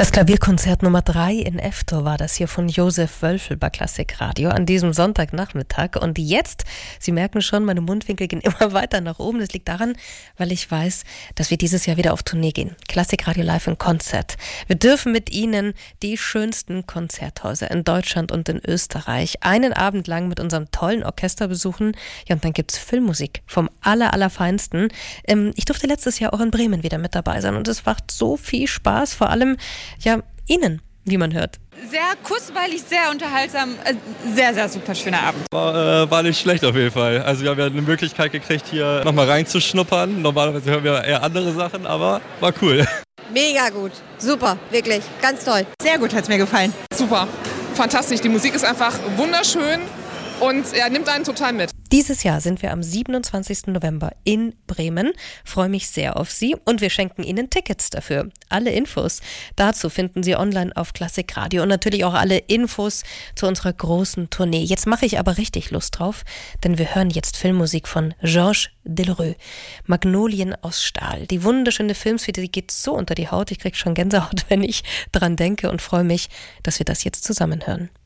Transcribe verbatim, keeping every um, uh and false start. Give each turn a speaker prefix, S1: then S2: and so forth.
S1: Das Klavierkonzert Nummer drei in F-Dur war das hier von Josef Wölfel bei Klassikradio an diesem Sonntagnachmittag. Und jetzt, Sie merken schon, meine Mundwinkel gehen immer weiter nach oben. Das liegt daran, weil ich weiß, dass wir dieses Jahr wieder auf Tournee gehen. Klassikradio live in Konzert. Wir dürfen mit Ihnen die schönsten Konzerthäuser in Deutschland und in Österreich einen Abend lang mit unserem tollen Orchester besuchen. Ja, und dann gibt's Filmmusik vom aller, allerfeinsten. Ähm, ich durfte letztes Jahr auch in Bremen wieder mit dabei sein und es macht so viel Spaß, vor allem ja, Ihnen, wie man hört.
S2: Sehr kurzweilig, sehr unterhaltsam, sehr, sehr super schöner Abend.
S3: War, äh, war nicht schlecht auf jeden Fall. Also wir haben ja eine Möglichkeit gekriegt, hier nochmal reinzuschnuppern. Normalerweise hören wir eher andere Sachen, aber war cool.
S4: Mega gut, super, wirklich, ganz toll.
S2: Sehr gut, hat es mir gefallen.
S5: Super, fantastisch. Die Musik ist einfach wunderschön und er nimmt einen total mit.
S1: Dieses Jahr sind wir am siebenundzwanzigsten November in Bremen. Freue mich sehr auf Sie und wir schenken Ihnen Tickets dafür. Alle Infos dazu finden Sie online auf Klassikradio und natürlich auch alle Infos zu unserer großen Tournee. Jetzt mache ich aber richtig Lust drauf, denn wir hören jetzt Filmmusik von Georges Delerue. Magnolien aus Stahl. Die wunderschöne Filmsuite, die geht so unter die Haut. Ich kriege schon Gänsehaut, wenn ich dran denke und freue mich, dass wir das jetzt zusammen hören.